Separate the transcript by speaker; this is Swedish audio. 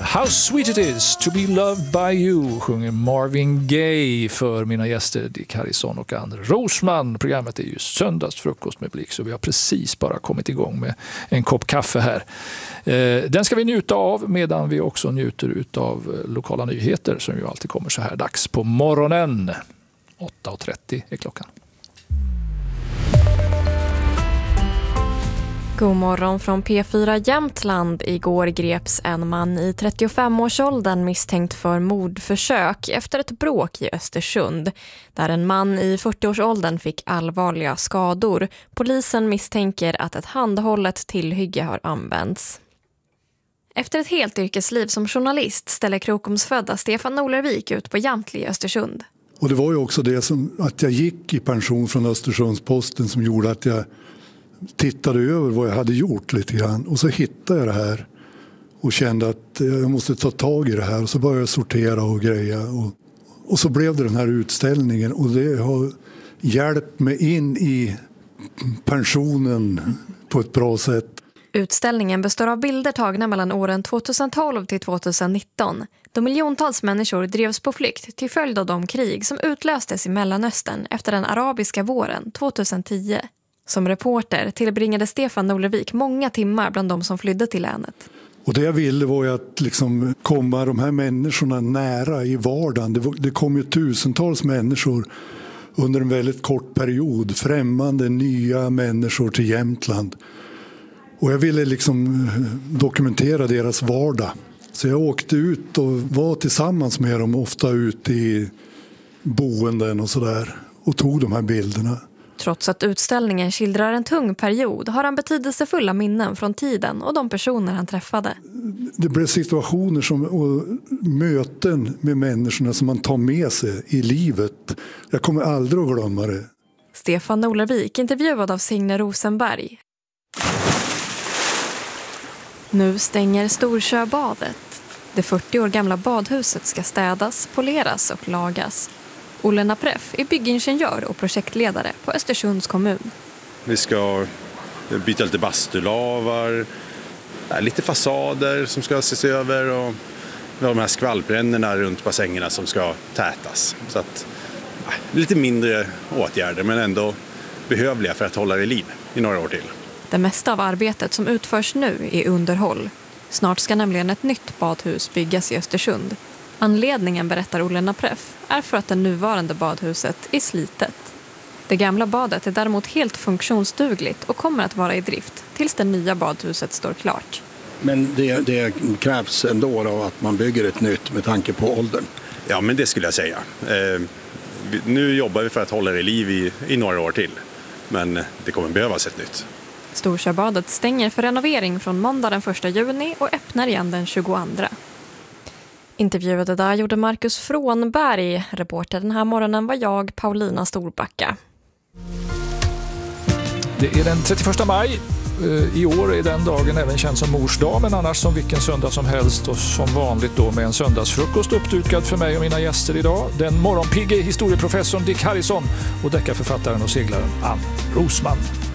Speaker 1: How sweet it is to be loved by you, sjunger Marvin Gaye för mina gäster Dick Harrison och Anders Rosman. Programmet är ju Söndagsfrukost med Blick, så vi har precis bara kommit igång med en kopp kaffe här. Den ska vi njuta av medan vi också njuter av lokala nyheter som ju alltid kommer så här dags på morgonen. 8.30 är klockan.
Speaker 2: God morgon från P4 Jämtland. Igår greps en man i 35-årsåldern misstänkt för mordförsök efter ett bråk i Östersund, där en man i 40-årsåldern fick allvarliga skador. Polisen misstänker att ett handhållet tillhygge har använts. Efter ett helt yrkesliv som journalist ställer Krokomsfödda Stefan Norlervik ut på Jamtli i Östersund.
Speaker 3: Och det var ju också det som att jag gick i pension från Östersundsposten som gjorde att jag tittade över vad jag hade gjort lite grann. Och så hittade jag det här och kände att jag måste ta tag i det här. Och så började jag sortera och greja. Och så blev det den här utställningen. Och det har hjälpt mig in i pensionen på ett bra sätt.
Speaker 2: Utställningen består av bilder tagna mellan åren 2012 till 2019, då miljontals människor drevs på flykt till följd av de krig som utlöstes i Mellanöstern efter den arabiska våren 2010. Som reporter tillbringade Stefan Norlervik många timmar bland de som flydde till länet.
Speaker 3: Och det jag ville var ju att liksom komma de här människorna nära i vardagen. Det kom ju tusentals människor under en väldigt kort period. Främmande, nya människor till Jämtland. Och jag ville liksom dokumentera deras vardag. Så jag åkte ut och var tillsammans med dem, ofta ute i boenden och sådär. Och tog de här bilderna.
Speaker 2: Trots att utställningen skildrar en tung period har han betydelsefulla minnen från tiden och de personer han träffade.
Speaker 3: Det blev situationer och möten med människorna som man tar med sig i livet. Jag kommer aldrig att glömma det.
Speaker 2: Stefan Norlervik intervjuad av Signe Rosenberg. Nu stänger Storsjöbadet. Det 40 år gamla badhuset ska städas, poleras och lagas. Olle Napreff är byggingenjör och projektledare på Östersunds kommun.
Speaker 4: Vi ska byta lite bastulavar, lite fasader som ska ses över och vi har de här skvallbrännorna runt bassängerna som ska tätas. Så att, lite mindre åtgärder men ändå behövliga för att hålla det i liv i några år till.
Speaker 2: Det mesta av arbetet som utförs nu är underhåll. Snart ska nämligen ett nytt badhus byggas i Östersund. Anledningen, berättar Olle Napreff, är för att det nuvarande badhuset är slitet. Det gamla badet är däremot helt funktionsdugligt och kommer att vara i drift tills det nya badhuset står klart.
Speaker 5: Men det krävs ändå då att man bygger ett nytt med tanke på åldern?
Speaker 4: Ja, men det skulle jag säga. Nu jobbar vi för att hålla det i liv i några år till. Men det kommer behövas ett nytt.
Speaker 2: Storsjöbadet stänger för renovering från måndag den 1 juni och öppnar igen den 22. Intervjuade där gjorde Marcus Frånberg. Reporter den här morgonen var jag, Paulina Storbacka.
Speaker 1: Det är den 31 maj. I år är den dagen även känd som Mors dag, men annars som vilken söndag som helst och som vanligt då med en söndagsfrukost uppdukad för mig och mina gäster idag. Den morgonpigge historieprofessorn Dick Harrison och deckarförfattaren och seglaren Ann Rosman.